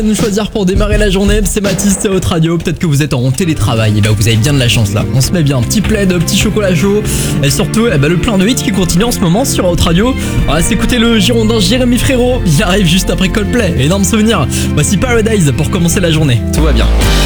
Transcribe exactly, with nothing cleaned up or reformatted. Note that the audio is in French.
Nous choisir pour démarrer la journée, c'est Mathis, c'est votre radio. Peut-être que vous êtes en télétravail, et bah vous avez bien de la chance là. On se met bien un petit plaid, un petit chocolat chaud, et surtout eh bah, le plein de hits qui continue en ce moment sur votre radio. On va s'écouter le Girondin Jérémy Frérot, il arrive juste après Coldplay, énorme souvenir. Voici Paradise pour commencer la journée, tout va bien.